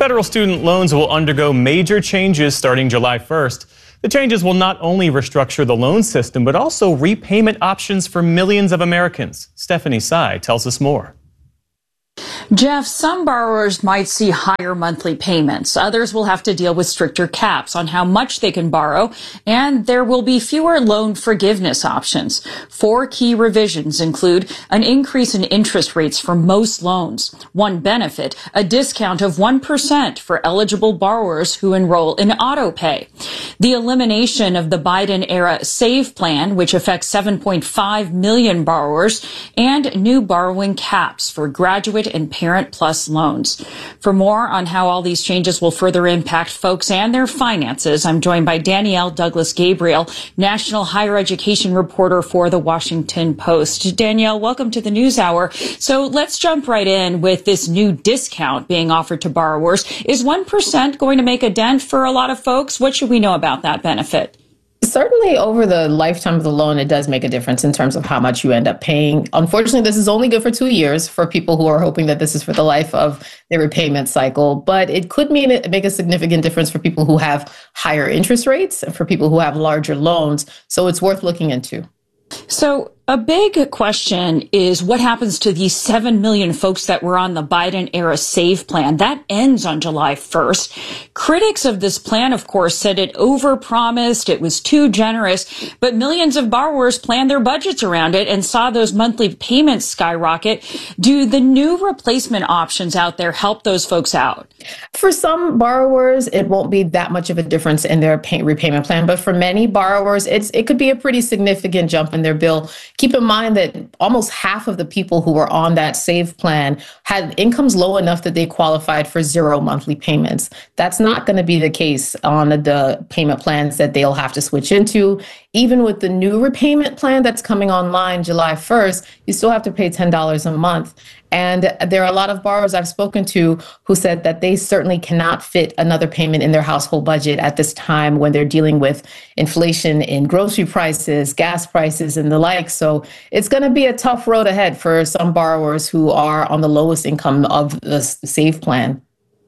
Federal student loans will undergo major changes starting July 1st. The changes will not only restructure the loan system, but also repayment options for millions of Americans. Stephanie Tsai tells us more. Jeff, some borrowers might see higher monthly payments. Others will have to deal with stricter caps on how much they can borrow, and there will be fewer loan forgiveness options. 4 key revisions include an increase in interest rates for most loans. One benefit, a discount of 1% for eligible borrowers who enroll in auto pay. The elimination of the Biden-era SAVE plan, which affects 7.5 million borrowers, and new borrowing caps for graduate and Parent Plus loans. For more on how all these changes will further impact folks and their finances, I'm joined by Danielle Douglas Gabriel, national higher education reporter for The Washington Post. Danielle, welcome to the NewsHour. So let's jump right in with this new discount being offered to borrowers. Is 1% going to make a dent for a lot of folks? What should we know about that benefit? Certainly over the lifetime of the loan, it does make a difference in terms of how much you end up paying. Unfortunately, this is only good for 2 years for people who are hoping that this is for the life of their repayment cycle. But it could make a significant difference for people who have higher interest rates and for people who have larger loans. So it's worth looking into. So a big question is what happens to these 7 million folks that were on the Biden-era SAVE plan? That ends on July 1st. Critics of this plan, of course, said it overpromised, it was too generous, but millions of borrowers planned their budgets around it and saw those monthly payments skyrocket. Do the new replacement options out there help those folks out? For some borrowers, it won't be that much of a difference in their repayment plan, but for many borrowers, it could be a pretty significant jump in their bill. Keep in mind that almost half of the people who were on that SAVE plan had incomes low enough that they qualified for 0 monthly payments. That's not going to be the case on the payment plans that they'll have to switch into. Even with the new repayment plan that's coming online July 1st, you still have to pay $10 a month. And there are a lot of borrowers I've spoken to who said that they certainly cannot fit another payment in their household budget at this time when they're dealing with inflation in grocery prices, gas prices, and the like. So it's going to be a tough road ahead for some borrowers who are on the lowest income of the SAVE plan.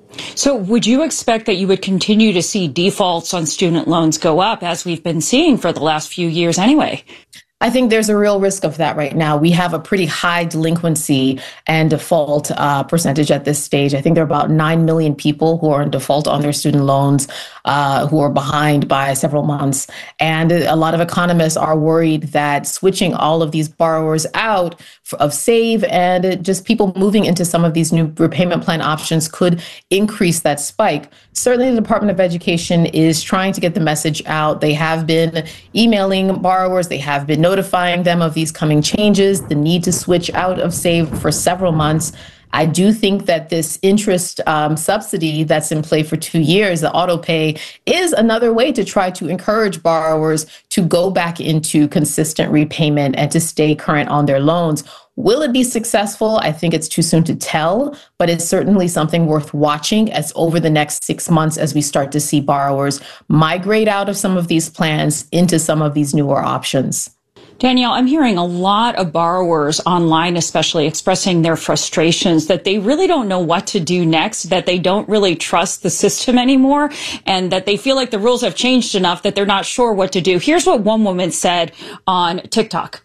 So would you expect that you would continue to see defaults on student loans go up, as we've been seeing for the last few years anyway? I think there's a real risk of that right now. We have a pretty high delinquency and default percentage at this stage. I think there are about 9 million people who are in default on their student loans, who are behind by several months. And a lot of economists are worried that switching all of these borrowers out of SAVE and just people moving into some of these new repayment plan options could increase that spike. Certainly, the Department of Education is trying to get the message out. They have been emailing borrowers. They have been notifying them of these coming changes, the need to switch out of SAVE for several months. I do think that this interest subsidy that's in play for 2 years, the auto pay, is another way to try to encourage borrowers to go back into consistent repayment and to stay current on their loans. Will it be successful? I think it's too soon to tell, but it's certainly something worth watching as over the next 6 months as we start to see borrowers migrate out of some of these plans into some of these newer options. Danielle, I'm hearing a lot of borrowers online, especially expressing their frustrations that they really don't know what to do next, that they don't really trust the system anymore, and that they feel like the rules have changed enough that they're not sure what to do. Here's what one woman said on TikTok.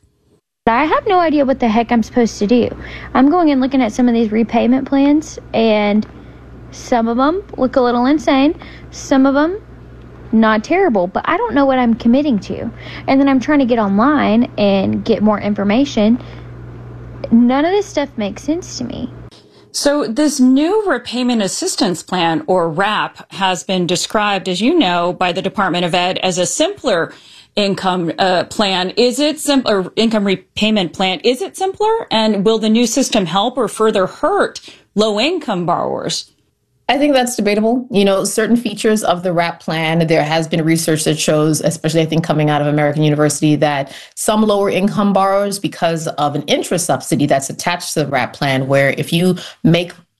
I have no idea what the heck I'm supposed to do. I'm going and looking at some of these repayment plans, and some of them look a little insane. Some of them not terrible, but I don't know what I'm committing to. And then I'm trying to get online and get more information. None of this stuff makes sense to me. So this new repayment assistance plan, or RAP, has been described, as you know, by the Department of Ed as a simpler income plan. Is it simpler, income repayment plan? Is it simpler? And will the new system help or further hurt low-income borrowers? I think that's debatable. You know, certain features of the RAP plan, there has been research that shows, especially I think coming out of American University, that some lower income borrowers, because of an interest subsidy that's attached to the RAP plan, where if you make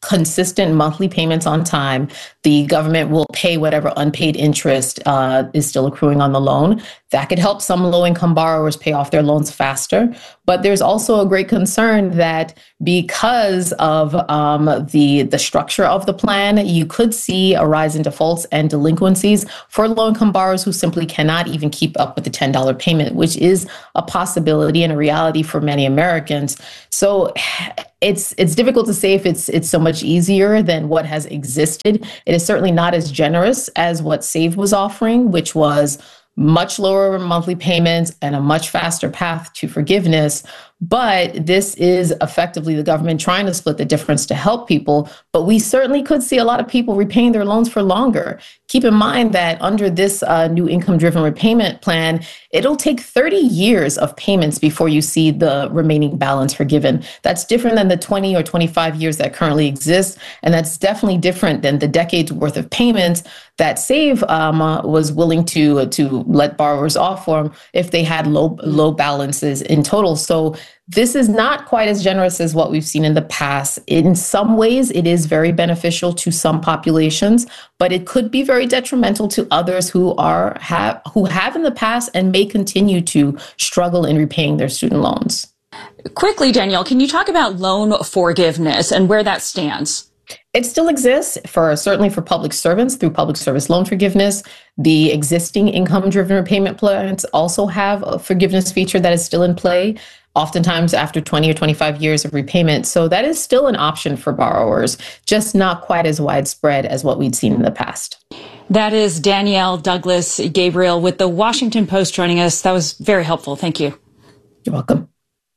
consistent monthly payments on time, the government will pay whatever unpaid interest is still accruing on the loan. That could help some low-income borrowers pay off their loans faster. But there's also a great concern that because of the structure of the plan, you could see a rise in defaults and delinquencies for low-income borrowers who simply cannot even keep up with the $10 payment, which is a possibility and a reality for many Americans. So it's difficult to say if it's so much easier than what has existed. It is certainly not as generous as what SAVE was offering, which was much lower monthly payments and a much faster path to forgiveness. But this is effectively the government trying to split the difference to help people. But we certainly could see a lot of people repaying their loans for longer. Keep in mind that under this new income-driven repayment plan, it'll take 30 years of payments before you see the remaining balance forgiven. That's different than the 20 or 25 years that currently exist. And that's definitely different than the decades worth of payments that SAVE was willing to let borrowers off for if they had low balances in total. So this is not quite as generous as what we've seen in the past. In some ways, it is very beneficial to some populations, but it could be very detrimental to others who have in the past and may continue to struggle in repaying their student loans. Quickly, Danielle, can you talk about loan forgiveness and where that stands? It still exists certainly for public servants through public service loan forgiveness. The existing income-driven repayment plans also have a forgiveness feature that is still in play, oftentimes after 20 or 25 years of repayment. So that is still an option for borrowers, just not quite as widespread as what we'd seen in the past. That is Danielle Douglas Gabriel with the Washington Post joining us. That was very helpful. Thank you. You're welcome.